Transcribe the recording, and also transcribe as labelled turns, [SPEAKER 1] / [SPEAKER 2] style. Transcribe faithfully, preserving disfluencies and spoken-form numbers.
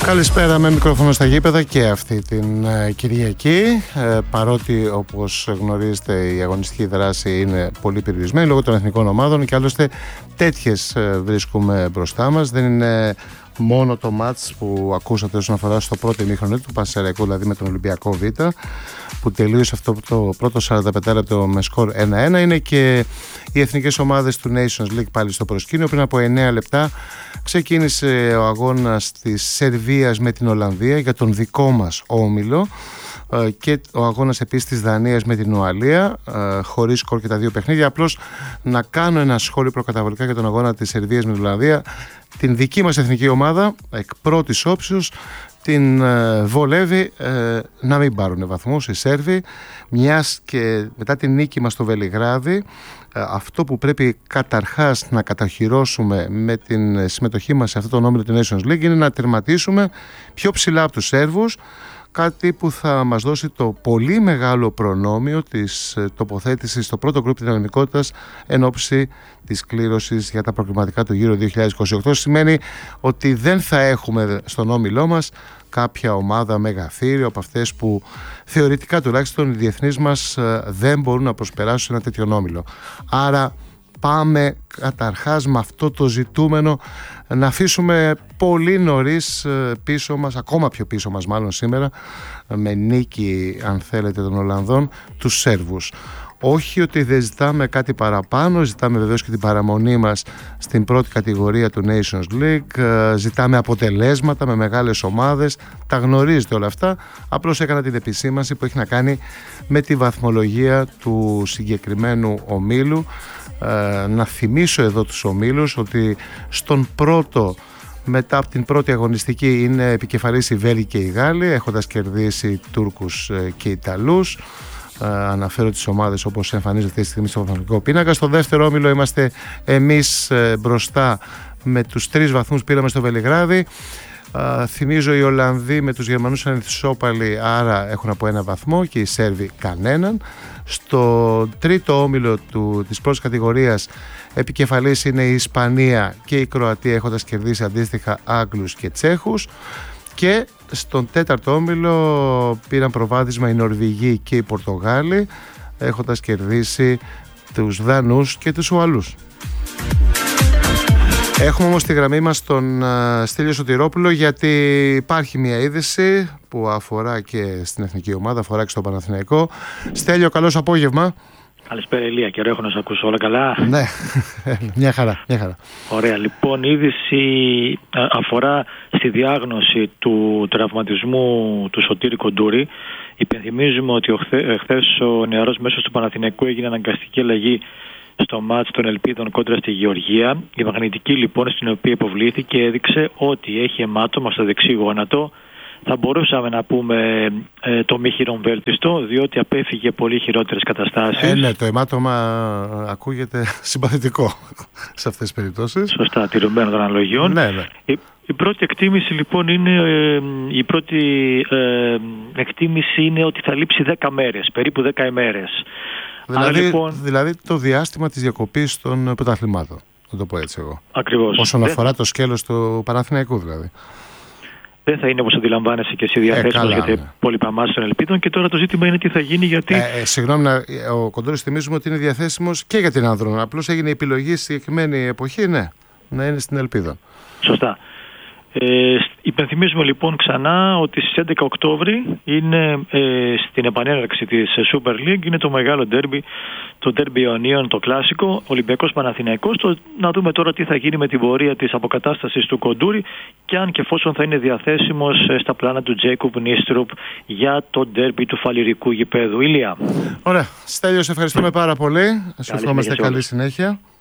[SPEAKER 1] Καλησπέρα με μικρόφωνο στα γήπεδα και αυτή την ε, Κυριακή. Ε, παρότι, όπως γνωρίζετε, η αγωνιστική δράση είναι πολύ περιορισμένη λόγω των εθνικών ομάδων και άλλωστε τέτοιες ε, βρίσκουμε μπροστά μας. Δεν είναι μόνο το μάτς που ακούσατε όσον αφορά στο πρώτο ημίχρονο του Πανσεραϊκού, δηλαδή με τον Ολυμπιακό Β, που τελείωσε αυτό το πρώτο σαράντα πέντε λεπτό με σκορ ένα ένα. Είναι και οι εθνικές ομάδες του Nations League πάλι στο προσκήνιο. Πριν από εννέα λεπτά ξεκίνησε ο αγώνας της Σερβίας με την Ολλανδία για τον δικό μας όμιλο και ο αγώνας επίσης της Δανίας με την Ουαλία, χωρίς σκορ και τα δύο παιχνίδια. Απλώς να κάνω ένα σχόλιο προκαταβολικά για τον αγώνα της Σερβίας με την Ολλανδία. Την δική μας εθνική ομάδα, εκ πρώτης όψεως, την ε, βολεύει ε, να μην πάρουν βαθμούς οι Σέρβοι, μιας και μετά την νίκη μας στο Βελιγράδι, ε, αυτό που πρέπει καταρχάς να καταχειρώσουμε με την συμμετοχή μας σε αυτό το όμιλο του Nations League είναι να τερματίσουμε πιο ψηλά από τους Σέρβους, κάτι που θα μας δώσει το πολύ μεγάλο προνόμιο της τοποθέτησης στο πρώτο γκρουπ της δυναμικότητας εν ώψη της κλήρωσης για τα προκριματικά του γύρω δύο χιλιάδες είκοσι οκτώ. Σημαίνει ότι δεν θα έχουμε στον όμιλό μας κάποια ομάδα μεγαθύριο από αυτές που θεωρητικά τουλάχιστον οι διεθνείς μας δεν μπορούν να προσπεράσουν σε ένα τέτοιο όμιλο. Άρα πάμε καταρχάς με αυτό το ζητούμενο να αφήσουμε πολύ νωρίς πίσω μας, ακόμα πιο πίσω μας μάλλον σήμερα, με νίκη αν θέλετε των Ολλανδών, τους Σέρβους. Όχι ότι δεν ζητάμε κάτι παραπάνω, ζητάμε βεβαίως και την παραμονή μας στην πρώτη κατηγορία του Nations League, ζητάμε αποτελέσματα με μεγάλες ομάδες, τα γνωρίζετε όλα αυτά, απλώς έκανα την επισήμανση που έχει να κάνει με τη βαθμολογία του συγκεκριμένου ομίλου. Να θυμίσω εδώ τους ομίλους ότι στον πρώτο, μετά από την πρώτη αγωνιστική, είναι επικεφαλής οι Βέλγοι και οι Γάλλοι, έχοντας κερδίσει Τούρκους και Ιταλούς. Uh, αναφέρω τις ομάδες όπως εμφανίζεται αυτή τη στιγμή στο βαθμολογικό πίνακα. Στο δεύτερο όμιλο είμαστε εμείς uh, μπροστά με τους τρεις βαθμούς πήραμε στο Βελιγράδι. Uh, θυμίζω οι Ολλανδοί με τους Γερμανούς είναι ισόπαλοι, άρα έχουν από ένα βαθμό και οι Σέρβοι κανέναν. Στο τρίτο όμιλο του, της πρώτης κατηγορίας επικεφαλής είναι η Ισπανία και η Κροατία, έχοντας κερδίσει αντίστοιχα Άγγλους και Τσέχους. Και στον τέταρτο όμιλο πήραν προβάδισμα οι Νορβηγοί και οι Πορτογάλοι, έχοντας κερδίσει τους Δανούς και τους Ουαλούς. Έχουμε όμως στη γραμμή μας τον uh, Στέλιο Σωτηρόπουλο, γιατί υπάρχει μια είδηση που αφορά και στην εθνική ομάδα, αφορά και στο Παναθηναϊκό. Στέλιο, καλώς απόγευμα.
[SPEAKER 2] Καλησπέρα Ηλία, καιρό έχω να σε ακούσω, όλα καλά?
[SPEAKER 1] Ναι, μια χαρά, μια χαρά.
[SPEAKER 2] Ωραία, λοιπόν, η είδηση αφορά στη διάγνωση του τραυματισμού του Σωτήρη Κοντούρη. Υπενθυμίζουμε ότι χθες ο νεαρός μέσος του Παναθηναϊκού έγινε αναγκαστική αλλαγή στο μάτς των Ελπίδων κόντρα στη Γεωργία. Η μαγνητική λοιπόν στην οποία υποβλήθηκε έδειξε ότι έχει αιμάτωμα στο δεξί γόνατο. Θα μπορούσαμε να πούμε ε, το μη χειρομβέλτιστο, διότι απέφυγε πολύ χειρότερες καταστάσεις.
[SPEAKER 1] Ε, ναι, το αιμάτωμα ακούγεται συμπαθητικό σε αυτές τις περιπτώσεις.
[SPEAKER 2] Σωστά, τηρουμένο των αναλογιών.
[SPEAKER 1] Ναι, ναι.
[SPEAKER 2] Η, η πρώτη εκτίμηση λοιπόν είναι, ε, η πρώτη ε, εκτίμηση είναι ότι θα λείψει δέκα μέρες, περίπου δέκα ημέρες.
[SPEAKER 1] Δηλαδή,
[SPEAKER 2] λοιπόν,
[SPEAKER 1] δηλαδή το διάστημα της διακοπής των πρωταθλημάτων, να το πω έτσι εγώ.
[SPEAKER 2] Ακριβώς.
[SPEAKER 1] Όσον αφορά το σκέλος του Παναθηναϊκού δηλαδή.
[SPEAKER 2] Δεν θα είναι, όπως αντιλαμβάνεσαι και εσύ, διαθέσιμος ε, για τα υπόλοιπα μάτς των Ελπίδων. Και τώρα το ζήτημα είναι τι θα γίνει, γιατί.
[SPEAKER 1] Ε, ε, συγγνώμη, ο Κοντούρης θυμίζουμε ότι είναι διαθέσιμος και για την Άνδρων. Απλώς έγινε η επιλογή στη συγκεκριμένη εποχή, ναι, να είναι στην Ελπίδα.
[SPEAKER 2] Σωστά. Ε, υπενθυμίζουμε λοιπόν ξανά ότι στις έντεκα Οκτώβρη είναι ε, στην επανέναρξη της Super League, είναι το μεγάλο ντέρμπι, το ντέρμπι Ιωνίων, το κλασικό, Ολυμπιακός Παναθηναϊκός. Το, να δούμε τώρα τι θα γίνει με την πορεία της αποκατάστασης του Κοντούρη και αν και εφόσον θα είναι διαθέσιμος στα πλάνα του Τζέικοπ Νίστρουπ για το ντέρμπι του φαλιρικού γηπέδου. Ηλία.
[SPEAKER 1] Ωραία. Στέλιο, σε ευχαριστούμε πάρα πολύ. Σου ευχόμαστε καλή συνέχεια.